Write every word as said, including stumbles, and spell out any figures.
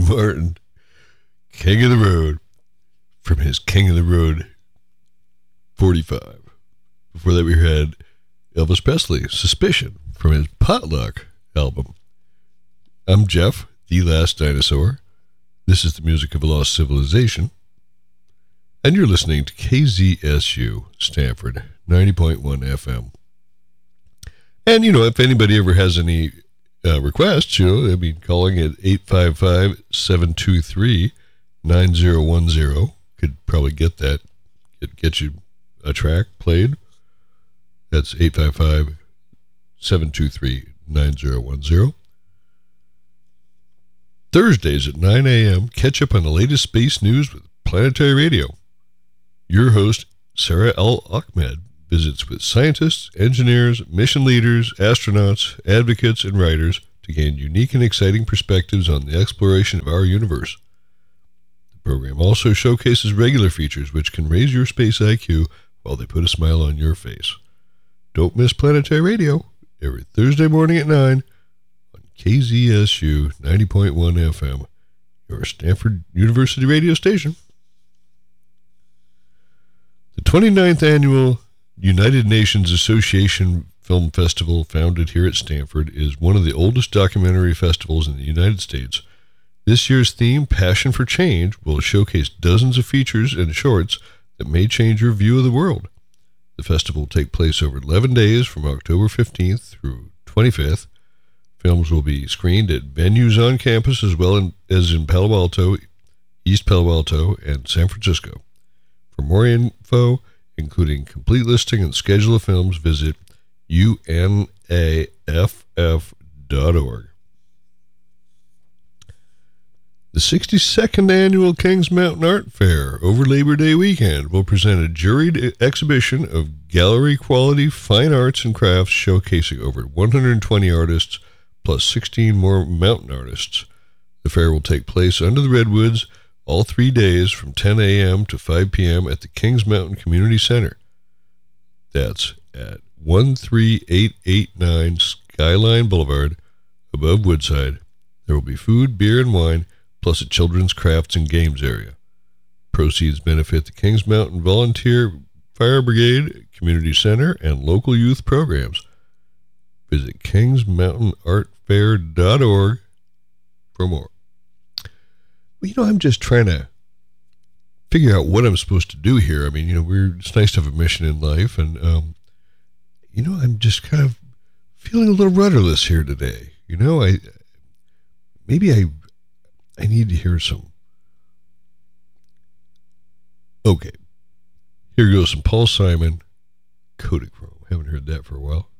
Martin, King of the Road, from his King of the Road forty-five. Before that, we had Elvis Presley, Suspicion, from his Potluck album. I'm Jeff, the Last Dinosaur. This is the music of a lost civilization. And you're listening to K Z S U, Stanford, ninety point one F M. And, you know, if anybody ever has any uh, requests, you know, I mean, calling at eight five five, seven two three, nine zero one zero could probably get that, get, get you a track played. That's eight five five, seven two three, nine zero one zero. Thursdays at nine a.m., catch up on the latest space news with Planetary Radio. Your host, Sarah L. Ahmed, visits with scientists, engineers, mission leaders, astronauts, advocates, and writers to gain unique and exciting perspectives on the exploration of our universe. The program also showcases regular features which can raise your space I Q while they put a smile on your face. Don't miss Planetary Radio every Thursday morning at nine on K Z S U ninety point one F M, your Stanford University radio station. The twenty-ninth Annual United Nations Association Film Festival, founded here at Stanford, is one of the oldest documentary festivals in the United States. This year's theme, Passion for Change, will showcase dozens of features and shorts that may change your view of the world. The festival will take place over eleven days from October fifteenth through twenty-fifth. Films will be screened at venues on campus as well as in Palo Alto, East Palo Alto, and San Francisco. For more info, including complete listing and schedule of films, visit U N A F F dot org. The sixty-second Annual Kings Mountain Art Fair over Labor Day weekend will present a juried exhibition of gallery-quality fine arts and crafts showcasing over one hundred twenty artists plus sixteen more mountain artists. The fair will take place under the redwoods all three days from ten a.m. to five p.m. at the Kings Mountain Community Center. That's at one three eight eight nine Skyline Boulevard, above Woodside. There will be food, beer, and wine, plus a children's crafts and games area. Proceeds benefit the Kings Mountain Volunteer Fire Brigade, Community Center, and local youth programs. Visit kings mountain art fair dot org for more. Well, you know, I'm just trying to figure out what I'm supposed to do here. I mean, you know, we're, it's nice to have a mission in life, and, um, you know, I'm just kind of feeling a little rudderless here today. You know, I, maybe I, I need to hear some. Okay. Here goes some Paul Simon, Kodachrome. Haven't heard that for a while.